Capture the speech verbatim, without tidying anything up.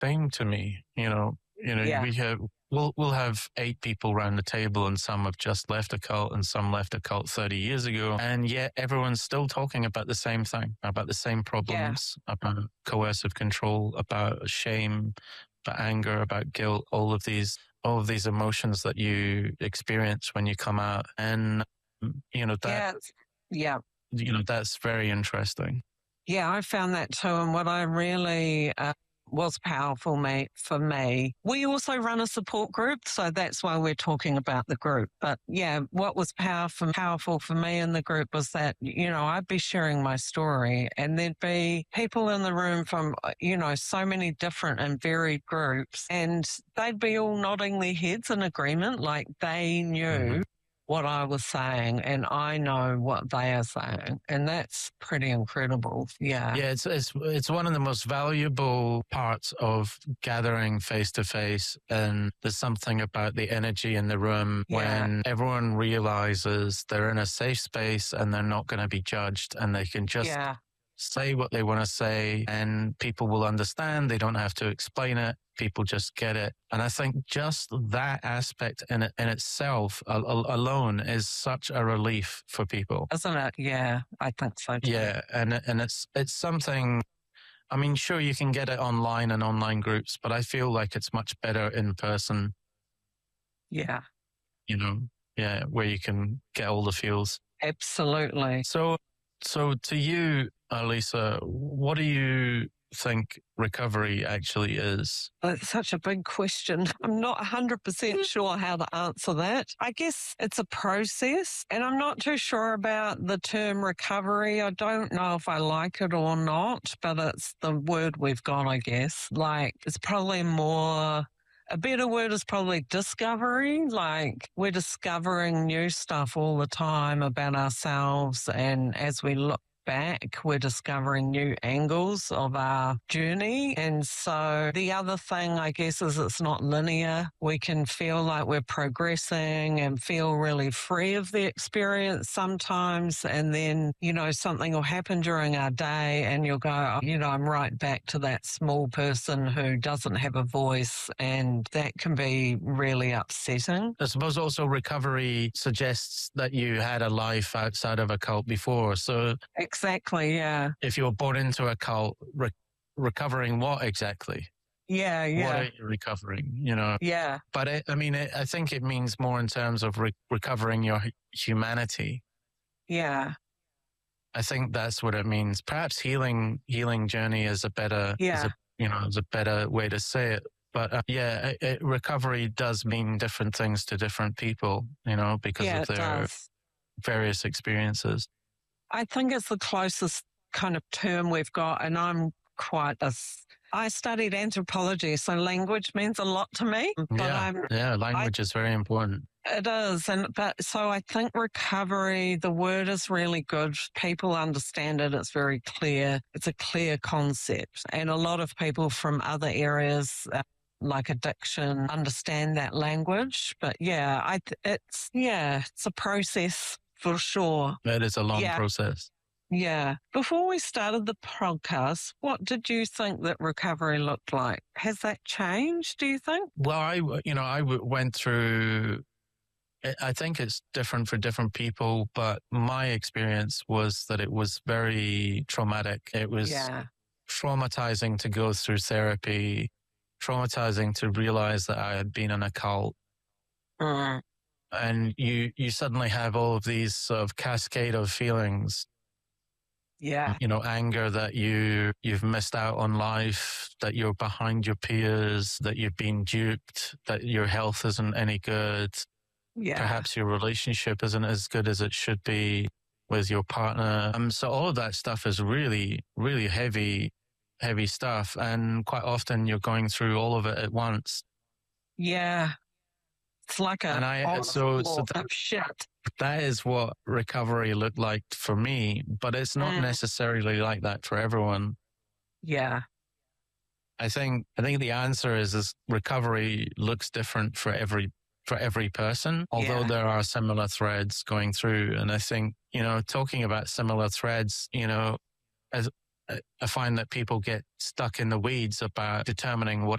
same to me. You know, you know, Yeah. we have, we'll, we'll have eight people around the table and some have just left a cult and some left a cult thirty years ago. And yet everyone's still talking about the same thing, about the same problems, yeah. about coercive control, about shame, about anger, about guilt, all of these, all of these emotions that you experience when you come out. And, you know, that, yeah. yeah. you know, that's very interesting. Yeah, I found that too. And what I really uh, was powerful me, for me, we also run a support group. So that's why we're talking about the group. But yeah, what was powerful, powerful for me in the group was that, you know, I'd be sharing my story and there'd be people in the room from, you know, so many different and varied groups, and they'd be all nodding their heads in agreement, like they knew mm-hmm. what I was saying and I know what they are saying. And that's pretty incredible. Yeah. Yeah, it's it's it's one of the most valuable parts of gathering face to face. And there's something about the energy in the room yeah. when everyone realizes they're in a safe space and they're not going to be judged and they can just yeah. say what they want to say and people will understand. They don't have to explain it. People just get it. And I think just that aspect in it, in itself a, a, alone is such a relief for people. Isn't it? Yeah, I think so too. Yeah, and and it's it's something, I mean, sure, you can get it online and online groups, but I feel like it's much better in person. Yeah. You know, yeah, where you can get all the feels. Absolutely. So, so to you, Lisa, what do you think recovery actually is? It's such a big question. I'm not one hundred percent sure how to answer that. I guess it's a process, and I'm not too sure about the term recovery. I don't know if I like it or not, but it's the word we've got, I guess. Like, it's probably more... A better word is probably discovery. Like, we're discovering new stuff all the time about ourselves, and as we look back, we're discovering new angles of our journey. And so the other thing, I guess, is it's not linear. We can feel like we're progressing and feel really free of the experience sometimes. And then, you know, something will happen during our day and you'll go, oh, you know, I'm right back to that small person who doesn't have a voice. And that can be really upsetting. I suppose also recovery suggests that you had a life outside of a cult before. So Exactly, yeah. If you were born into a cult, re- recovering what exactly? Yeah, yeah. What are you recovering, you know? Yeah. But it, I mean, it, I think it means more in terms of re- recovering your humanity. Yeah. I think that's what it means. Perhaps healing, healing journey is a better, yeah. is a, you know, is a better way to say it. But uh, yeah, it, it, recovery does mean different things to different people, you know, because yeah, of their does. various experiences. I think it's the closest kind of term we've got, and I'm quite a... I studied anthropology, so language means a lot to me. But yeah, I'm, yeah, language I, is very important. It is, and but so I think recovery, the word is really good. People understand it. It's very clear. It's a clear concept, and a lot of people from other areas, uh, like addiction, understand that language. But yeah, I it's yeah, it's a process. For sure. It is a long yeah. process. Yeah. Before we started the podcast, what did you think that recovery looked like? Has that changed, do you think? Well, I, you know, I went through, I think it's different for different people, but my experience was that it was very traumatic. It was yeah. traumatizing to go through therapy, traumatizing to realize that I had been in a cult. Mm. And you, you suddenly have all of these sort of cascade of feelings. Yeah. You know, anger that you, you've missed out on life, that you're behind your peers, that you've been duped, that your health isn't any good. Yeah. Perhaps your relationship isn't as good as it should be with your partner. Um, so all of that stuff is really, really heavy, heavy stuff. And quite often you're going through all of it at once. Yeah. It's like a and I, so, so that, shit. That is what recovery looked like for me, but it's not mm. necessarily like that for everyone. Yeah. I think, I think the answer is, is recovery looks different for every, for every person, although yeah. there are similar threads going through. And I think, you know, talking about similar threads, you know, as, I find that people get stuck in the weeds about determining what